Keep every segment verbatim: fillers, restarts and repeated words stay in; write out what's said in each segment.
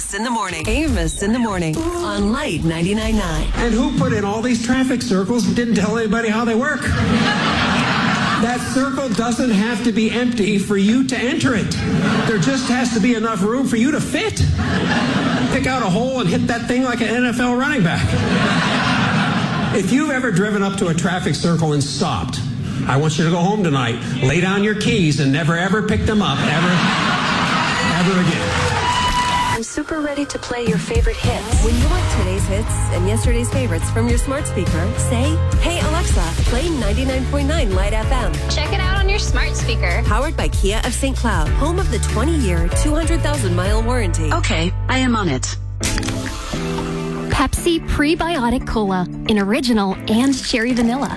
Amos in the morning. Amos in the morning on Light ninety-nine point nine. And who put in all these traffic circles and didn't tell anybody how they work? That circle doesn't have to be empty for you to enter it. There just has to be enough room for you to fit. Pick out a hole and hit that thing like an N F L running back. If you've ever driven up to a traffic circle and stopped, I want you to go home tonight, lay down your keys, and never ever pick them up, ever, ever again. I'm super ready to play your favorite hits. When you want today's hits and yesterday's favorites from your smart speaker, say, "Hey Alexa, play ninety-nine point nine Light F M." Check it out on your smart speaker. Powered by Kia of Saint Cloud, home of the twenty-year, two hundred thousand mile warranty. Okay, I am on it. Pepsi Prebiotic Cola in original and cherry vanilla.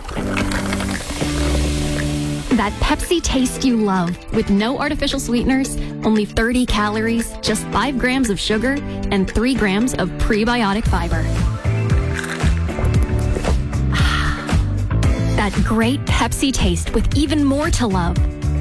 That Pepsi taste you love with no artificial sweeteners, only thirty calories, just five grams of sugar, and three grams of prebiotic fiber. That great Pepsi taste with even more to love.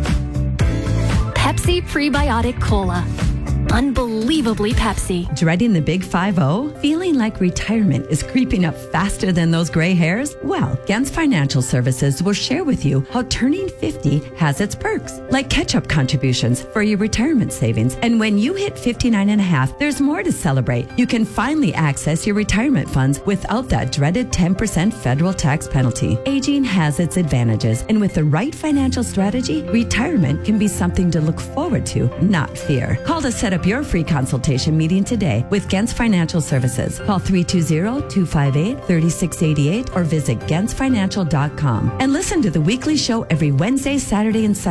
Pepsi Prebiotic Cola. Unbelievably Pepsi. Dreading the big five oh? Feeling like retirement is creeping up faster than those gray hairs? Well, Gens Financial Services will share with you how turning fifty has its perks, like catch-up contributions for your retirement savings. And when you hit fifty-nine and a half, there's more to celebrate. You can finally access your retirement funds without that dreaded ten percent federal tax penalty. Aging has its advantages, and with the right financial strategy, retirement can be something to look forward to, not fear. Call to set up your free consultation meeting today with Gens Financial Services. Call three two zero, two five eight, three six eight eight or visit gens financial dot com. And listen to the weekly show every Wednesday, Saturday, and Sunday